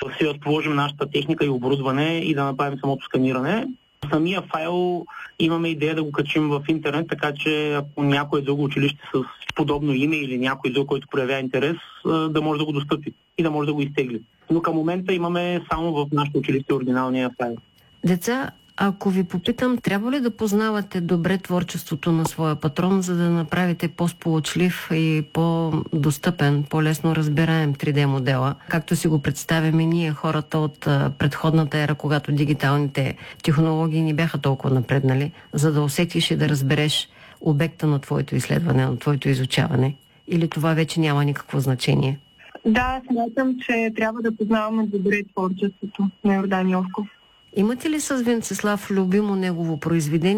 си разположим нашата техника и оборудване и да направим самото сканиране. Самия файл имаме идея да го качим в интернет, така че ако някое друго училище с подобно име или някой друг, който проявява интерес, да може да го достъпи и да може да го изтегли. Но към момента имаме само в нашето училище оригиналния файл. Деца, ако ви попитам, трябва ли да познавате добре творчеството на своя патрон, за да направите по-сполучлив и по-достъпен, по-лесно разбираем 3D модела, както си го представяме ние, хората от предходната ера, когато дигиталните технологии не бяха толкова напреднали, за да усетиш и да разбереш обекта на твоето изследване, на твоето изучаване? Или това вече няма никакво значение? Да, смятам, че трябва да познаваме добре творчеството на Йордан Йовков. Имате ли с Венцислав любимо негово произведение?